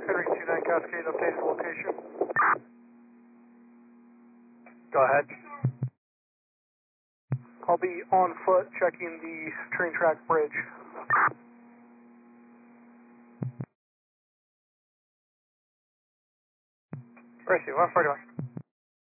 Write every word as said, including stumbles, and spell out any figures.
Henry two nine Cascade, updated location. Go ahead. I'll be on foot checking the train track bridge. Gracie, one forty-one.